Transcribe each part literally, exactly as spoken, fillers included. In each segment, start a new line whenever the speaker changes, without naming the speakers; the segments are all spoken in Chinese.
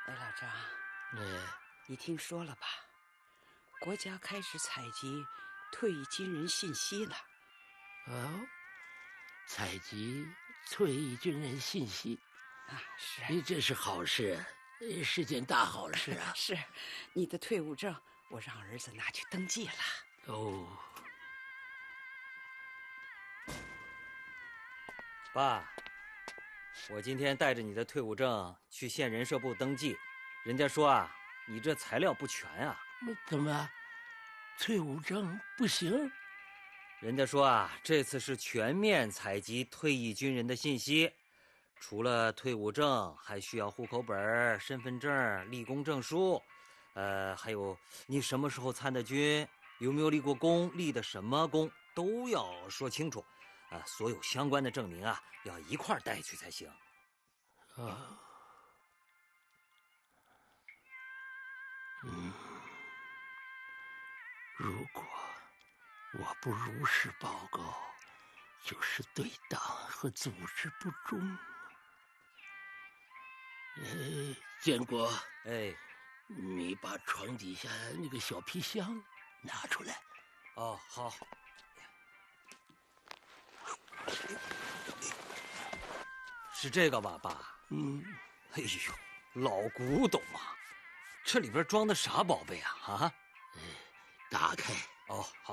哎，老张，
嗯，
你听说了吧？国家开始采集退役军人信息了。
哦，采集退役军人信息
啊，是，
这是好事，是件大好事啊！
是，你的退伍证我让儿子拿去登记了。
哦，
爸，我今天带着你的退伍证去县人社部登记，人家说啊，你这材料不全啊。
怎么，退伍证不行？
人家说啊，这次是全面采集退役军人的信息，除了退伍证，还需要户口本、身份证、立功证书，呃，还有你什么时候参的军，有没有立过功，立的什么功，都要说清楚。啊，所有相关的证明啊，要一块儿带去才行。
啊，嗯，如果我不如实报告，就是对党和组织不忠。哎，建国，
哎，
你把床底下那个小皮箱拿出来。
哦，好。是这个吧，爸？
嗯。
哎呦，老古董啊！这里边装的啥宝贝啊？啊？
哎，打开。
哦，好。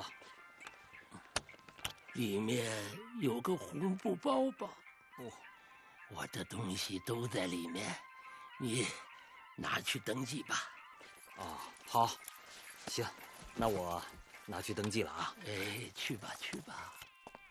里面有个红布包包。
哦，
我的东西都在里面，你拿去登记吧。
哦，好，行，那我拿去登记了啊。
哎，去吧，去吧。